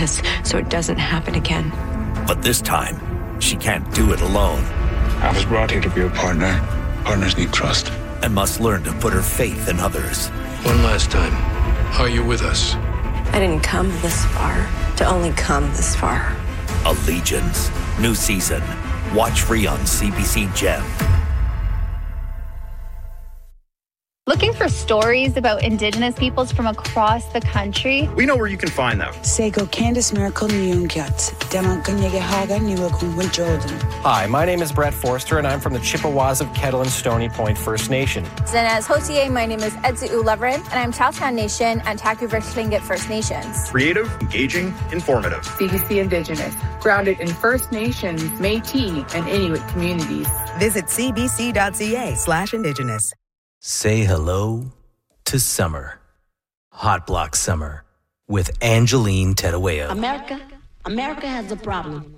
us so it doesn't happen again. But this time, she can't do it alone. I was brought here to be a partner. Partners need trust. And must learn to put her faith in others. One last time. Are you with us? I didn't come this far to only come this far. Allegiance. New season. Watch free on CBC Gem. Looking for stories about Indigenous peoples from across the country? We know where you can find them. Sego Candice Miracle Nyungyat, Damakanyege Haga Niwakun Jordan. Hi, my name is Brett Forster, and I'm from the Chippewas of Kettle and Stony Point First Nation. And as Hotier, my name is Edzu Ulevrin, and I'm Chowtown Nation and Taku-Versh Tlingit First Nations. Creative, engaging, informative. CBC Indigenous, grounded in First Nations, Métis, and Inuit communities. Visit cbc.ca/Indigenous. Say hello to summer. Hot Block Summer with Angeline Tedaweo. America has a problem.